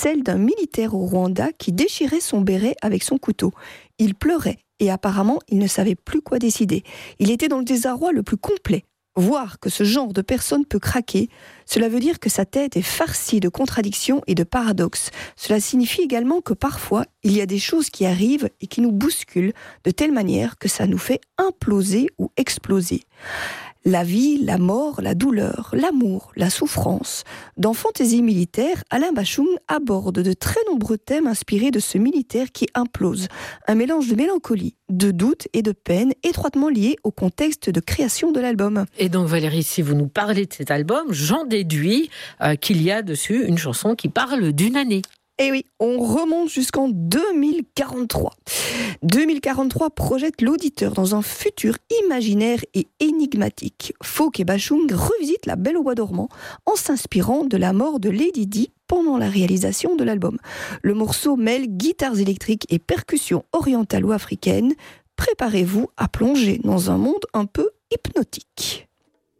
celle d'un militaire au Rwanda qui déchirait son béret avec son couteau. Il pleurait et apparemment il ne savait plus quoi décider. Il était dans le désarroi le plus complet. Voir que ce genre de personne peut craquer, cela veut dire que sa tête est farcie de contradictions et de paradoxes. Cela signifie également que parfois, il y a des choses qui arrivent et qui nous bousculent de telle manière que ça nous fait imploser ou exploser. La vie, la mort, la douleur, l'amour, la souffrance. Dans Fantaisie militaire, Alain Bashung aborde de très nombreux thèmes inspirés de ce militaire qui implose. Un mélange de mélancolie, de doute et de peine étroitement liés au contexte de création de l'album. Et donc Valérie, si vous nous parlez de cet album, j'en déduis qu'il y a dessus une chanson qui parle d'une année. Eh oui, on remonte jusqu'en 2043. 2043 projette l'auditeur dans un futur imaginaire et énigmatique. Folk et Bashung revisitent La Belle au bois dormant en s'inspirant de la mort de Lady Di pendant la réalisation de l'album. Le morceau mêle guitares électriques et percussions orientalo-africaines. Préparez-vous à plonger dans un monde un peu hypnotique.